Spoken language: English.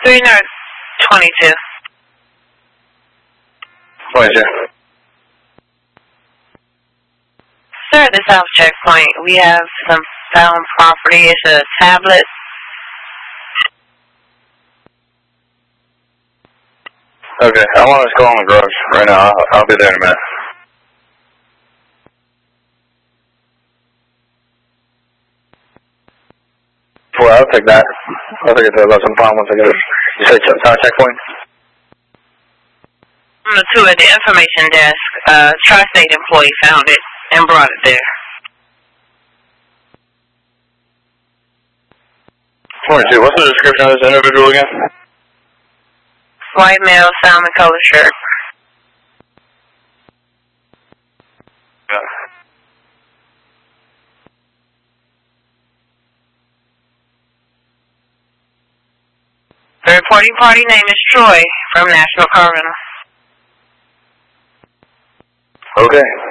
3 North 22. 22. Sir, the South Checkpoint, we have some found property. It's a tablet. Okay, I want to call in the garage right now. I'll be there in a minute. Well, I'll take that. I'll take it to the lesson farm once I get it. You said South Checkpoint? Number 2 at the information desk. Tri-State employee found it and brought it there. 22. What's the description of this individual again? White male, salmon color shirt. Yeah. The reporting party name is Troy from National Coroner. Okay.